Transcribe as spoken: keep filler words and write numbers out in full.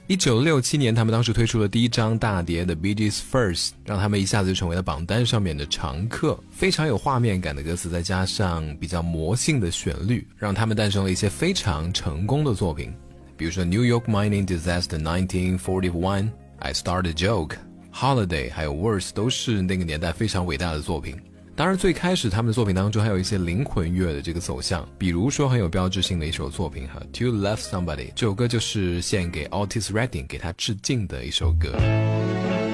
一九六七年他们当时推出了第一张大碟的 Bee Gees First， 让他们一下子就成为了榜单上面的常客。非常有画面感的歌词，再加上比较魔性的旋律，让他们诞生了一些非常成功的作品，比如说 New York Mining Disaster nineteen forty-one， I Started a Joke， Holiday 还有 Worse 都是那个年代非常伟大的作品。当然最开始他们的作品当中还有一些灵魂乐的这个走向，比如说很有标志性的一首作品哈 To Love Somebody， 这首歌就是献给 Otis Redding， 给他致敬的一首歌。